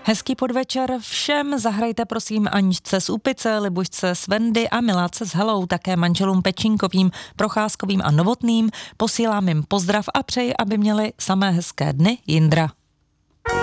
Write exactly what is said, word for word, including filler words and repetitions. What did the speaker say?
Hezký podvečer všem, zahrajte prosím Aničce z Úpice, Libušce z Vendy a Miláce s Helou, také manželům Pečínkovým, Procházkovým a Novotným. Posílám jim pozdrav a přeji, aby měli samé hezké dny. Jindra.